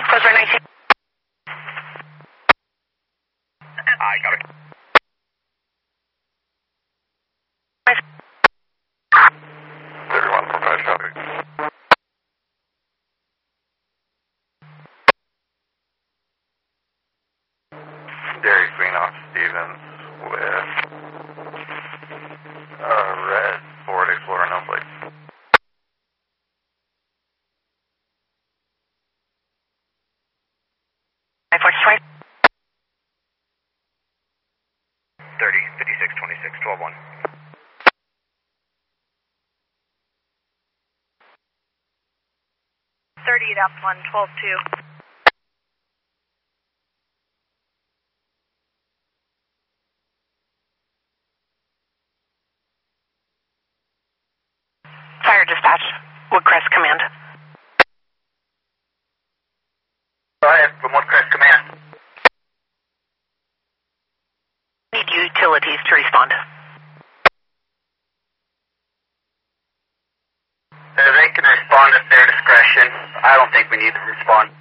Closer 19. I got it. 31.5 traffic. Dairy Queen off Stevens with red Ford Explorer, no plate. I force 20. 30, 56, 26, 12 1. Up 1, 12 2. Fire dispatch. Woodcrest Command. Go ahead, from Woodcrest Command. Need utilities to respond. They can respond at their discretion. I don't think we need to respond.